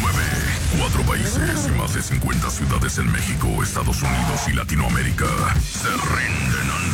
Cuatro países y más de 50 ciudades en México, Estados Unidos y Latinoamérica se rinden